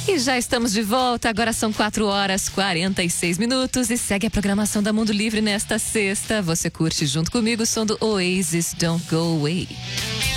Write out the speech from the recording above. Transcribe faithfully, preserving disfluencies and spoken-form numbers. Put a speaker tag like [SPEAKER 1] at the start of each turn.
[SPEAKER 1] E já estamos de volta, agora são quatro horas e quarenta e seis minutos e segue a programação da Mundo Livre nesta sexta. Você curte junto comigo o som do Oasis, Don't Go Away.